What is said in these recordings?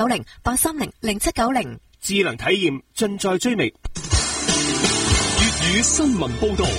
0790830070。 智能體驗盡在追覓。 粵語新聞報道。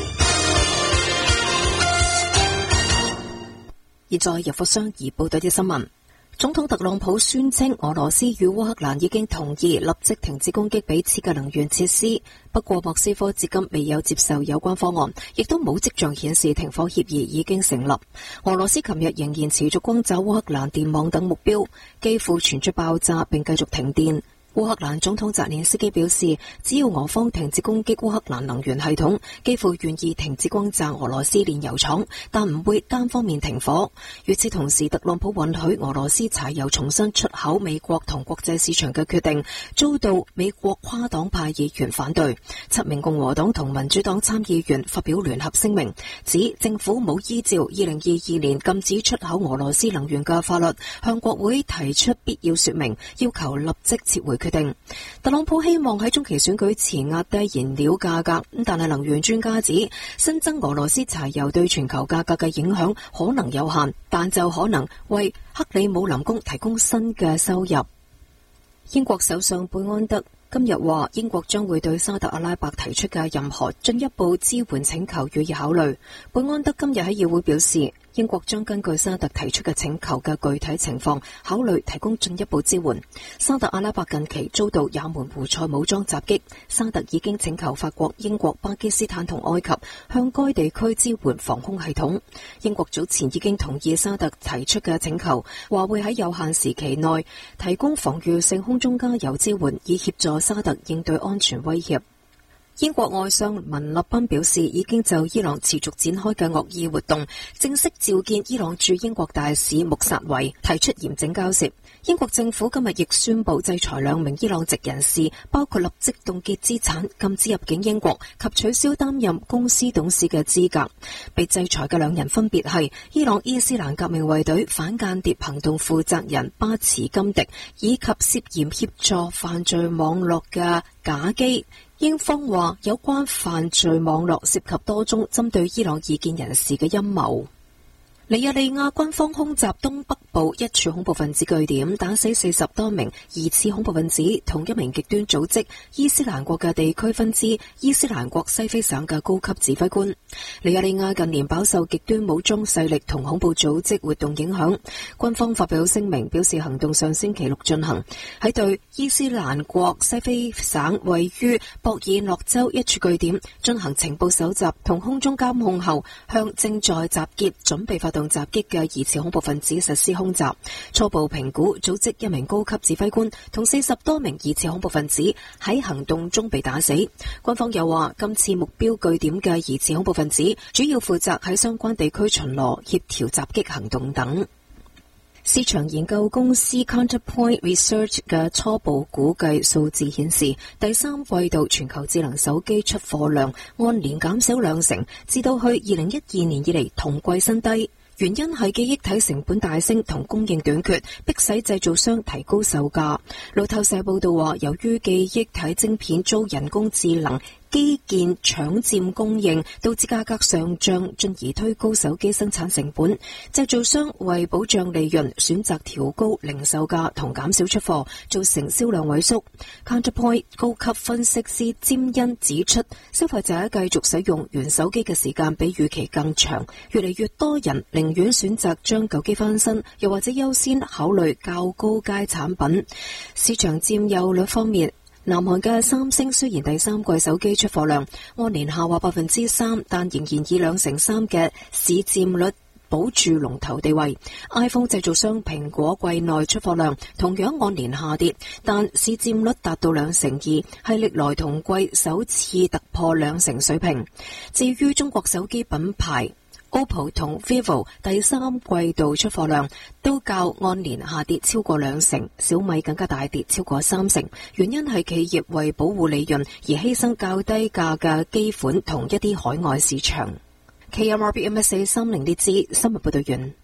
現在由霍商怡報道啲新聞。總統特朗普宣稱俄羅斯與烏克蘭已經同意立即停止攻擊彼此嘅能源設施，不過莫斯科至今未有接受有關方案，亦都冇跡象顯示停火協議已經成立。俄羅斯琴日仍然持續轟炸烏克蘭電網等目標，幾乎傳出爆炸並繼續停電。烏克蘭總統澤連斯基表示，只要俄方停止攻擊烏克蘭能源系統，幾乎願意停止轟炸俄羅斯煉油廠，但唔會單方面停火。與此同時，特朗普允許俄羅斯柴油重新出口美國同國際市場嘅決定遭到美國跨黨派議員反對。7名共和黨同民主黨參議員發表聯合聲明，指政府冇依照2022年禁止出口俄羅斯能源嘅法律向國會提出必要說明，要求立即撤回決定。特朗普希望喺中期選舉前壓低燃料價格，但係能源專家指新增俄羅斯柴油對全球價格嘅影響可能有限，但就可能為克里姆林宮提供新嘅收入。英國首相貝安德今日話，英國將會對沙特阿拉伯提出嘅任何進一步支援請求予以考慮。貝安德今日喺議會表示，英國將根據沙特提出嘅請求嘅具體情況，考慮提供進一步支援。沙特阿拉伯近期遭到也門胡塞武裝襲擊，沙特已經請求法國、英國、巴基斯坦同埃及向該地區支援防空系統。英國早前已經同意沙特提出嘅請求，話會喺有限時期內提供防禦性空中加油支援，以協助沙特應對安全威脅。英國外相文立賓表示，已經就伊朗持續展開嘅惡意活動，正式召見伊朗駐英國大使穆薩維，提出嚴正交涉。英國政府今日亦宣布制裁2名伊朗籍人士，包括立即凍結資產、禁止入境英國及取消擔任公司董事嘅資格。被制裁嘅2人分別係伊朗伊斯蘭革命衛隊反間諜行動負責人巴茨金迪，以及涉嫌協助犯罪網絡嘅賈基。英方話有關犯罪網絡涉及多宗針對伊朗異見人士嘅陰謀。尼日利亞軍方空襲東北部一處恐怖分子據點，打死40多名疑似恐怖分子同一名極端組織伊斯蘭國嘅地區分支伊斯蘭國西非省嘅高級指揮官。尼日利亞近年飽受極端武裝勢力同恐怖組織活動影響，軍方發表聲明表示，行動上星期六進行，喺對伊斯蘭國西非省位於博爾諾州一處據點進行情報搜集同空中監控後，向正在集結準備發動襲擊嘅疑似恐怖分子實施空襲。初步評估，組織一名高級指揮官同40多名疑似恐怖分子喺行動中被打死。軍方又話，今次目標據點嘅疑似恐怖分子主要負責喺相關地區巡邏、協調襲擊行動等。市場研究公司 Counterpoint Research 嘅初步估計數字顯示，第3季度全球智能手機出貨量按年減少2成，至到去2012年以嚟同季新低。原因係記憶體成本大升同供應短缺，迫使製造商提高售價。路透社報道話，由於記憶體晶片遭人工智能基建搶佔供應，導致價格上漲，進而推高手機生產成本。製造商為保障利潤，選擇調高零售價同減少出貨，造成銷量萎縮。Counterpoint 高級分析師詹恩指出，消費者繼續使用原手機嘅時間比預期更長，越嚟越多人寧願選擇將舊機翻新，又或者優先考慮較高階產品。市場佔有率方面，南韓嘅三星雖然第3季手機出貨量按年下滑3%，但仍然以2.3%嘅市佔率保住龍頭地位。iPhone 製造商蘋果季內出貨量同樣按年下跌，但市佔率達到2.2%，係歷來同季首次突破2%水平。至於中國手機品牌OPPO 同 Vivo 第3季度出貨量都較按年下跌超過2%，小米更加大跌超過3%，原因係企業為保護利潤而犧牲較低價嘅機款同一啲海外市場。KMRB MSA 30列支新聞報道員。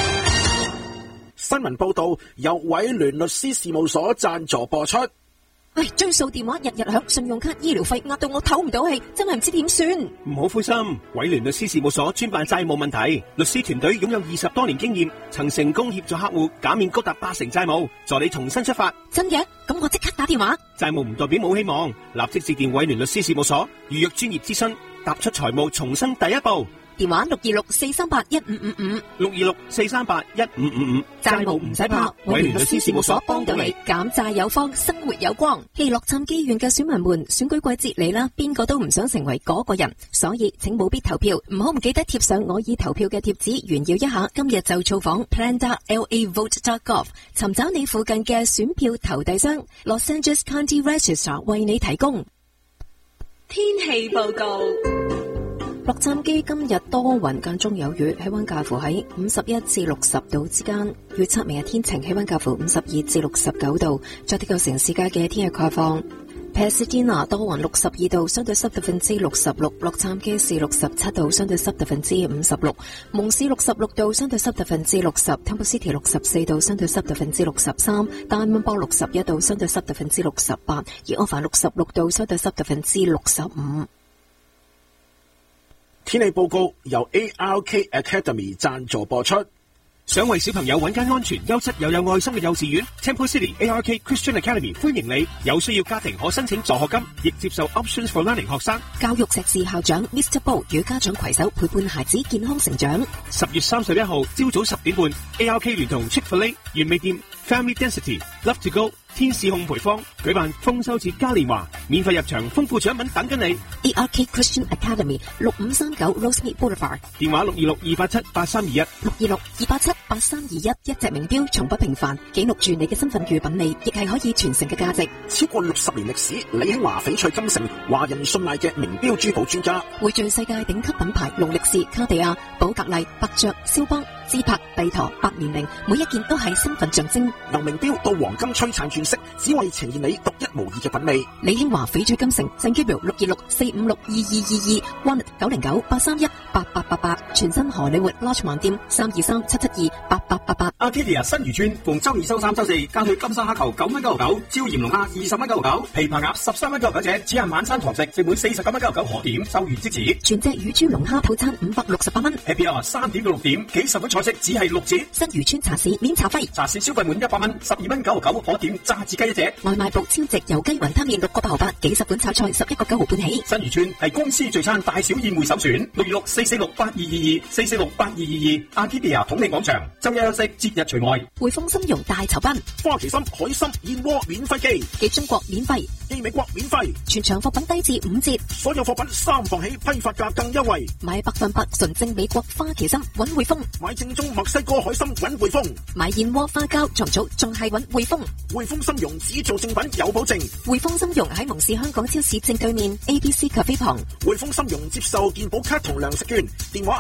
新聞報道由偉聯律師事務所贊助播出。 唉，追數電話日日響，信用卡醫療費壓到我唞唔到氣，真係唔知點算。 唔好灰心，偉聯律師事務所專辦債務問題，律師團隊擁有20多年經驗，曾成功協助客戶減免高達80%債務，助你重新出發。 真嘅？咁我即刻打電話。 債務唔代表冇希望，立即致電偉聯律師事務所，預約專業諮詢，踏出財務重生第一步。 電話626-438-1555 626-438-1555， 債務唔使怕，偉聯律師事務所幫到你，減債有方，生活有光。洛杉磯縣嘅選民們，選舉季節嚟啦，邊個都唔想成為嗰個人，所以請務必投票，唔好唔記得貼上我已投票嘅貼紙，炫耀一下。今日就造訪 plan.lavote.gov， 尋找你附近嘅選票投遞箱。Los Angeles County Registrar 為你提供天氣報告。 洛杉磯今日多雲間中有雨，氣溫介乎喺51至60度之間。預測明日天晴，氣溫介乎52至69度。再睇個城市街嘅天氣概況。Pasadena 多雲62度，相對濕度66%；洛杉磯市67度，相對濕度56%；蒙市66度，相對濕度60%；Temple City 64度，相對濕度63%；大溫波61度，相對濕度68%；而柯凡66度，相對濕度65%。 天氣報告由 ARK Academy 贊助播出。 想為小朋友揾間安全、優質又有愛心嘅幼稚園 Temple City ARK Christian Academy 歡迎你。有需要家庭可申請助學金，亦接受 Options for Learning 學生。 教育碩士校長 Mr. Bo 與家長攜手陪伴孩子健康成長。 10月31號朝早10點半 ARK 聯同 Chick-fil-A 原味店 Family Density Love to Go 天使控培坊舉辦豐收節嘉年華，免費入場，豐富獎品等緊你。 ARK Christian Academy 6539 Rosemead Boulevard， 電話626-287-8321 626-287-8321。一隻名錶從不平凡，記錄住你嘅身份與品味，亦係可以傳承嘅價值。 超過60年歷史，李興華翡翠金城，華人信賴嘅名錶珠寶專家， 匯聚世界頂級品牌勞力士、卡地亞、寶格麗、伯爵、肖邦、芝柏、帝陀、百年靈，每一件都係身份象徵。 由名錶到黃金璀璨鑽飾，只為呈現你獨一無二嘅品味。 李興華翡翠金城，San Gabriel 626-456-2222 ，1 909-831-8888，全新荷里活 Lodge 門店323-772-8888。 Arcadia 新漁村逢周二、周三、周四，加去金沙蝦球9蚊9毫9，椒鹽龍蝦20蚊9毫9，琵琶鴨13蚊9毫9隻，只限晚餐堂食，食滿49蚊9毫9可點，收完即止。 全隻乳豬龍蝦套餐568蚊。 Happy Hour 3點到6點，幾十蚊菜式只係6折。 新漁村茶市免茶費， 茶市消費滿100蚊，12蚊9毫9可點，炸子雞一隻。 外賣部超值油雞雲吞麵6個8毫8，幾十款炒菜11個9毫半起。 新漁村係公司聚餐大小宴會首選，626-446-8222 446-8222 Arcadia 統領廣場，周一休息，節日除外。 匯豐金融大酬賓， 花旗參、海參、燕窩免費寄， 寄中國免費， 寄美國免費， 全場貨品低至5折， 所有貨品3房起，批發價更優惠。 買100%純正美國花旗參揾匯豐， 買正宗墨西哥海參揾匯豐， 買燕窩花膠重組仲係揾匯豐。 匯豐參茸只做正品有保證。 匯豐參茸喺蒙氏香港超市正對面 ABC 咖啡旁。 匯豐參茸接受健保卡同糧食券，電話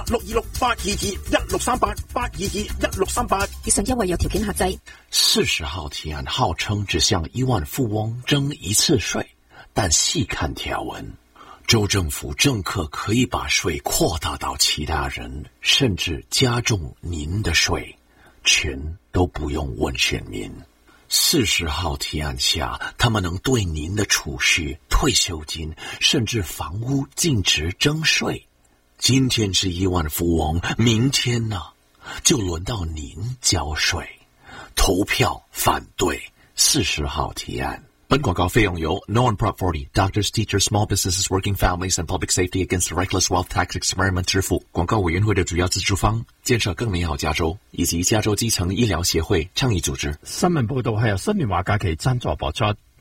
626-822-1638 以上優惠有條件限制。 40號提案號稱只向億萬富翁徵一次稅，但細看條文，州政府政客可以把稅擴大到其他人，甚至加重您的稅，全都不用問選民。40號提案下，他們能對您的儲蓄、退休金，甚至房屋禁止徵稅。今天是億萬富翁，明天呢，就輪到您交稅。投票反對40號提案。本廣告費用由 No and Prop 40 Doctors, Teachers, Small Businesses, Working Families and Public Safety Against the Reckless Wealth Tax Experiment 支付。廣告委員會的主要資助方建設更美好加州以及加州基層醫療協會倡議組織。 新聞報道係由新聯華假期贊助播出。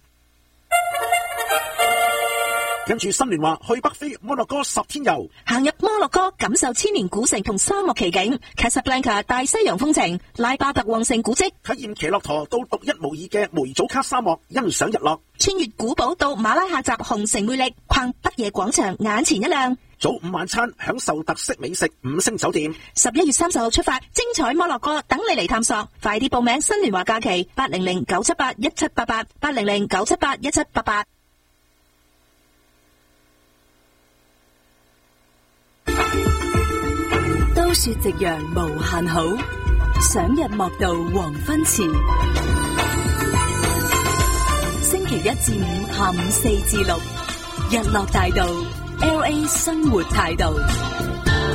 跟住新聯話去北非摩洛哥10天遊， 行入摩洛哥感受千年古城同沙漠奇景， Casablanca 大西洋風情，拉巴特旺盛古蹟， 體驗騎駱駝到獨一無二嘅梅祖卡沙漠，欣賞日落， 穿越古堡到馬拉喀什紅城魅力，逛北夜廣場眼前一亮， 早午晚餐享受特色美食5星酒店。 11月30號出發，精彩摩洛哥等你嚟探索，快啲報名新聯華假期800-978-1788 800-978-1788。 都說夕陽無限好，賞日莫道黃昏遲。星期一至五下午4至6，日落大道 LA 生活態度。